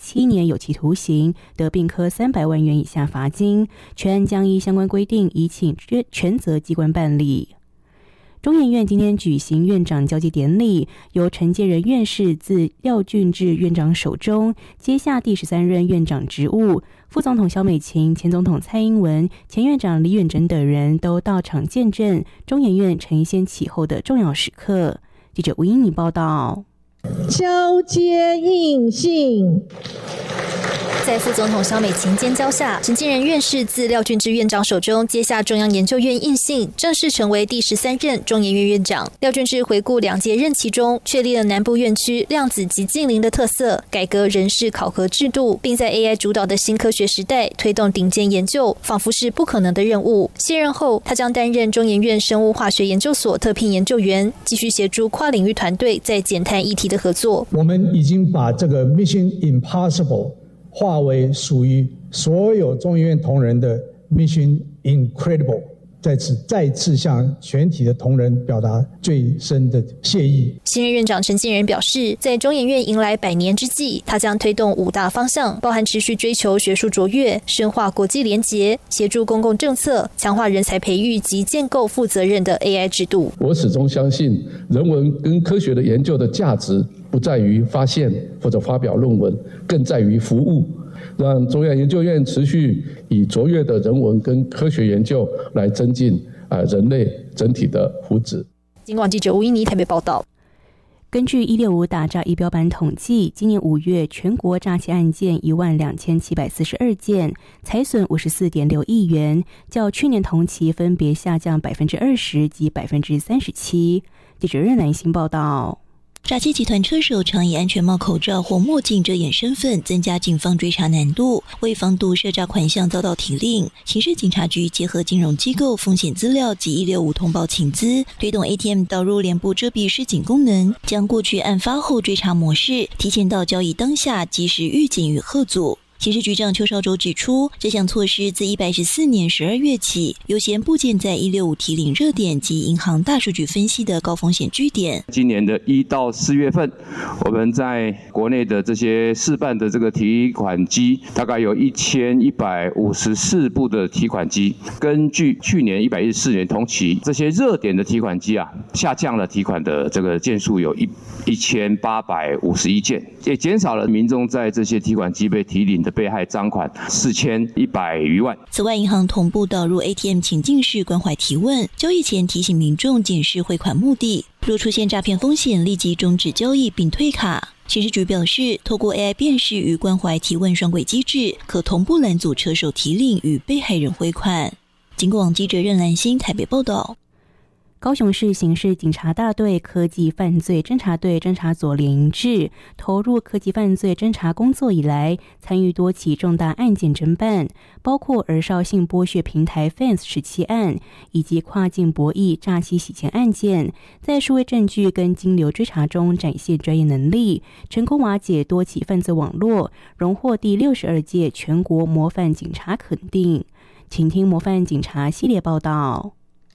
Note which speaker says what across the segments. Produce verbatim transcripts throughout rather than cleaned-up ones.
Speaker 1: 七年有期徒刑，得并科三百万元以下罚金。全案将依相关规定移请权责机关办理。中研院今天举行院长交接典礼，由陈建仁院士自廖俊智院长手中接下第十三任院长职务。副总统萧美琴、前总统蔡英文、前院长李远哲等人都到场见证中研院承先启后的重要时刻。记者吴英妮报道。
Speaker 2: 交接应信。
Speaker 3: 在副总统萧美琴监教下，陈建仁院士自廖俊智院长手中接下中央研究院印信，正式成为第十三任中研院院长。廖俊智回顾两届任期中，确立了南部院区量子及近邻的特色，改革人事考核制度，并在 A I 主导的新科学时代推动顶尖研究，仿佛是不可能的任务。卸任后，他将担任中研院生物化学研究所特聘研究员，继续协助跨领域团队在减碳议题的合作。
Speaker 4: 我们已经把这个 Mission Impossible化为属于所有中研院同仁的 Mission Incredible， 在此再次向全体的同仁表达最深的谢意。
Speaker 3: 新任院长陈建仁表示，在中研院迎来百年之际，他将推动五大方向，包含持续追求学术卓越、深化国际连结、协助公共政策、强化人才培育及建构负责任的 A I 制度。
Speaker 5: 我始终相信，人文跟科学的研究的价值不在于发现或者发表论文，更在于服务，让中央研究院持续以卓越的人文跟科学研究来增进啊人类整体的福祉。
Speaker 3: 警广记者吴英妮台北报道。
Speaker 1: 根据一六五打诈仪表板统计，今年五月全国诈欺案件一万两千七百四十二件，财损五十四点六亿元，较去年同期分别下降百分之二十及百分之三十七。记者任兰心报道。
Speaker 6: 诈欺集团车手常以安全帽、口罩或墨镜遮掩身份，增加警方追查难度。为防堵涉诈款项遭到提令，刑事警察局结合金融机构风险资料及一六五通报请资，推动 A T M 导入脸部遮蔽示警功能，将过去案发后追查模式提前到交易当下及时预警与吓阻。刑事局长邱少洲指出，这项措施自一百一十四年十二月起，优先布建在一六五提领热点及银行大数据分析的高风险据点。
Speaker 7: 今年的一到四月份，我们在国内的这些示范的这个提款机，大概有一千一百五十四部的提款机。根据去年一百一十四年同期，这些热点的提款机啊，下降了提款的这个件数有一一千八百五十一件，也减少了民众在这些提款机被提领的被害赃款四千一百余万。
Speaker 6: 此外，银行同步导入 A T M 情境式关怀提问，交易前提醒民众检视汇款目的，若出现诈骗风险，立即终止交易并退卡。刑事局表示，透过 A I 辨识与关怀提问双轨机制，可同步拦阻车手提领与被害人汇款。警广记者任兰心台北报道。
Speaker 1: 高雄市刑事警察大队科技犯罪侦查队侦查组联营制，投入科技犯罪侦查工作以来，参与多起重大案件侦办，包括儿少性剥削平台 Fans 十七案，以及跨境博弈诈欺洗钱案件，在数位证据跟金流追查中展现专业能力，成功瓦解多起犯罪网络，荣获第六十二届全国模范警察肯定。请听模范警察系列报道。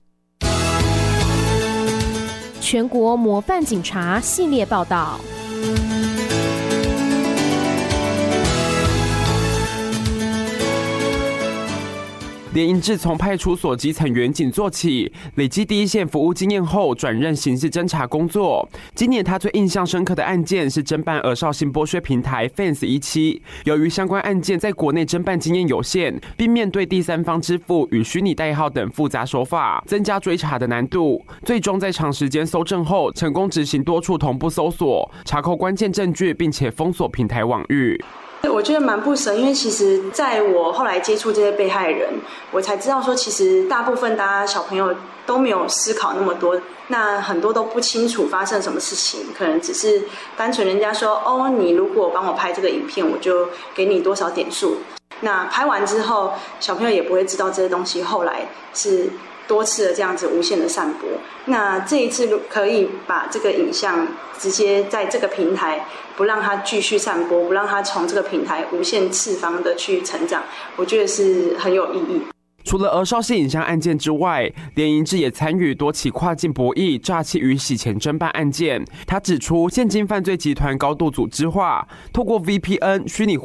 Speaker 8: 全国模范警察系列报道。
Speaker 9: 连营志从派出所基层员警做起，累积第一线服务经验后，转任刑事侦查工作。今年他最印象深刻的案件是侦办儿少性剥削平台 Fans 一期。由于相关案件在国内侦办经验有限，并面对第三方支付与虚拟代号等复杂手法，增加追查的难度。最终在长时间搜证后，成功执行多处同步搜索，查扣关键证据，并且封锁平台网域。
Speaker 10: 我觉得蛮不舍，因为其实在我后来接触这些被害人，我才知道说，其实大部分大家小朋友都没有思考那么多，那很多都不清楚发生什么事情，可能只是单纯人家说，哦，你如果帮我拍这个影片，我就给你多少点数。那拍完之后，小朋友也不会知道这些东西后来是多次的这样子无限的散播。那这一次可以把这个影像直接在这个平台，不让它继续散播，不让它从这个平台无限次方的去成长，我觉得是很有意义。
Speaker 9: 除了儿少性影像案件之外，连营志也参与多起跨境博弈、诈欺与洗钱侦办案件。他指出，现今犯罪集团高度组织化，透过 V P N 虚拟